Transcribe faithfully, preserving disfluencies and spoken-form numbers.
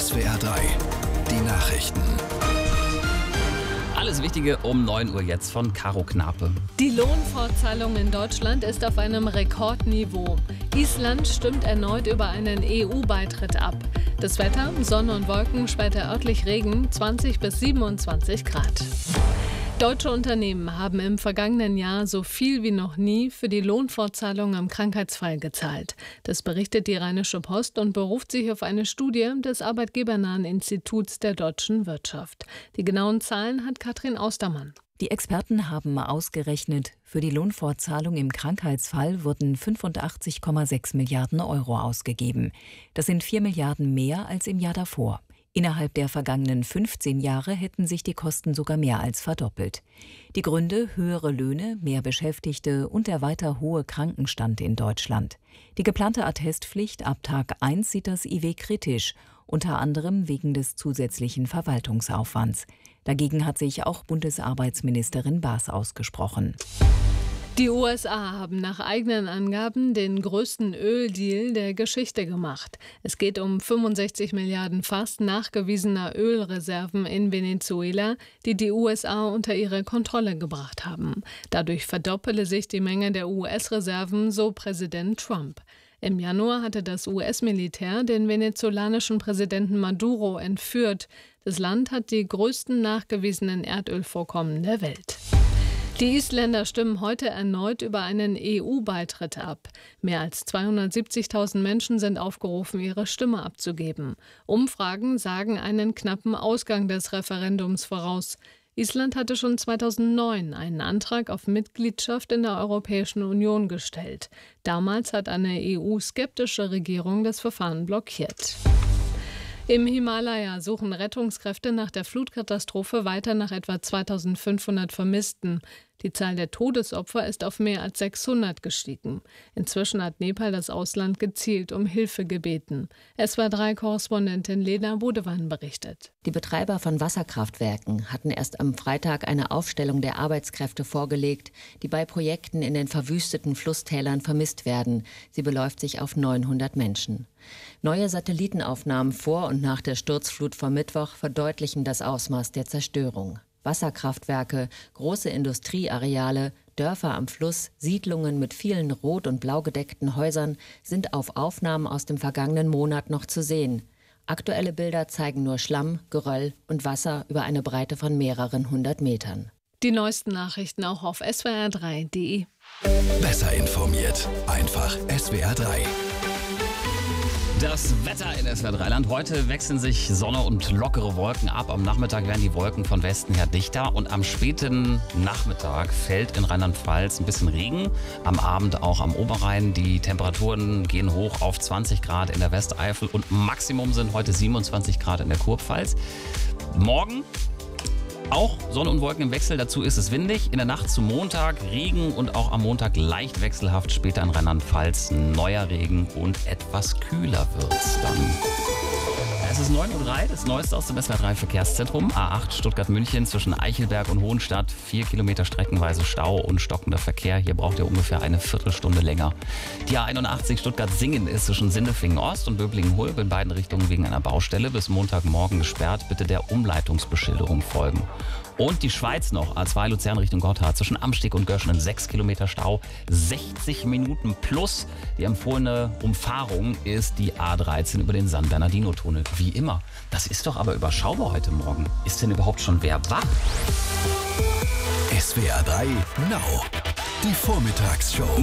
S W R drei, die Nachrichten. Alles Wichtige um neun Uhr jetzt von Caro Knape. Die Lohnfortzahlung in Deutschland ist auf einem Rekordniveau. Island stimmt erneut über einen E U-Beitritt ab. Das Wetter, Sonne und Wolken, später örtlich Regen, zwanzig bis siebenundzwanzig Grad. Deutsche Unternehmen haben im vergangenen Jahr so viel wie noch nie für die Lohnfortzahlung im Krankheitsfall gezahlt. Das berichtet die Rheinische Post und beruft sich auf eine Studie des arbeitgebernahen Instituts der deutschen Wirtschaft. Die genauen Zahlen hat Katrin Austermann. Die Experten haben ausgerechnet, für die Lohnfortzahlung im Krankheitsfall wurden fünfundachtzig Komma sechs Milliarden Euro ausgegeben. Das sind vier Milliarden mehr als im Jahr davor. Innerhalb der vergangenen fünfzehn Jahre hätten sich die Kosten sogar mehr als verdoppelt. Die Gründe: höhere Löhne, mehr Beschäftigte und der weiter hohe Krankenstand in Deutschland. Die geplante Attestpflicht ab Tag eins sieht das I W kritisch, unter anderem wegen des zusätzlichen Verwaltungsaufwands. Dagegen hat sich auch Bundesarbeitsministerin Baas ausgesprochen. Die U S A haben nach eigenen Angaben den größten Öldeal der Geschichte gemacht. Es geht um fünfundsechzig Milliarden fast nachgewiesener Ölreserven in Venezuela, die die U S A unter ihre Kontrolle gebracht haben. Dadurch verdoppele sich die Menge der U S-Reserven, so Präsident Trump. Im Januar hatte das U S-Militär den venezolanischen Präsidenten Maduro entführt. Das Land hat die größten nachgewiesenen Erdölvorkommen der Welt. Die Isländer stimmen heute erneut über einen E U-Beitritt ab. Mehr als zweihundertsiebzigtausend Menschen sind aufgerufen, ihre Stimme abzugeben. Umfragen sagen einen knappen Ausgang des Referendums voraus. Island hatte schon zweitausendneun einen Antrag auf Mitgliedschaft in der Europäischen Union gestellt. Damals hat eine E U-skeptische Regierung das Verfahren blockiert. Im Himalaya suchen Rettungskräfte nach der Flutkatastrophe weiter nach etwa zweitausendfünfhundert Vermissten. Die Zahl der Todesopfer ist auf mehr als sechshundert gestiegen. Inzwischen hat Nepal das Ausland gezielt um Hilfe gebeten. S W R drei Korrespondentin Lena Bodewan berichtet. Die Betreiber von Wasserkraftwerken hatten erst am Freitag eine Aufstellung der Arbeitskräfte vorgelegt, die bei Projekten in den verwüsteten Flusstälern vermisst werden. Sie beläuft sich auf neunhundert Menschen. Neue Satellitenaufnahmen vor und nach der Sturzflut vom Mittwoch verdeutlichen das Ausmaß der Zerstörung. Wasserkraftwerke, große Industrieareale, Dörfer am Fluss, Siedlungen mit vielen rot- und blau gedeckten Häusern sind auf Aufnahmen aus dem vergangenen Monat noch zu sehen. Aktuelle Bilder zeigen nur Schlamm, Geröll und Wasser über eine Breite von mehreren hundert Metern. Die neuesten Nachrichten auch auf S W R drei Punkt de. Besser informiert, einfach S W R drei. Das Wetter in S W R drei Land. Heute wechseln sich Sonne und lockere Wolken ab. Am Nachmittag werden die Wolken von Westen her dichter und am späten Nachmittag fällt in Rheinland-Pfalz ein bisschen Regen. Am Abend auch am Oberrhein. Die Temperaturen gehen hoch auf zwanzig Grad in der Westeifel und Maximum sind heute siebenundzwanzig Grad in der Kurpfalz. Morgen auch Sonne und Wolken im Wechsel, dazu ist es windig. In der Nacht zum Montag Regen und auch am Montag leicht wechselhaft. Später in Rheinland-Pfalz neuer Regen und etwas kühler wird's dann. Es ist neun Uhr drei, das Neueste aus dem S W R drei Verkehrszentrum. A acht Stuttgart-München zwischen Eichelberg und Hohenstadt. Vier Kilometer streckenweise Stau und stockender Verkehr. Hier braucht ihr ungefähr eine Viertelstunde länger. Die A einundachtzig Stuttgart-Singen ist zwischen Sindelfingen-Ost und Böblingen-Hulb in beiden Richtungen wegen einer Baustelle bis Montagmorgen gesperrt. Bitte der Umleitungsbeschilderung folgen. Und die Schweiz noch, A zwei Luzern Richtung Gotthard, zwischen Amsteg und Göschenen, sechs Kilometer Stau, sechzig Minuten plus. Die empfohlene Umfahrung ist die A dreizehn über den San Bernardino-Tunnel. Wie immer. Das ist doch aber überschaubar heute Morgen. Ist denn überhaupt schon wer wach? S W R drei Now, die Vormittagsshow.